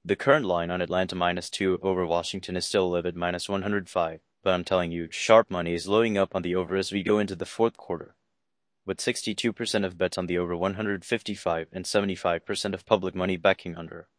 The current line on Atlanta -2 over Washington is still livid -105, but I'm telling you, sharp money is loading up on the over as we go into the fourth quarter, with 62% of bets on the over 155 and 75% of public money backing under.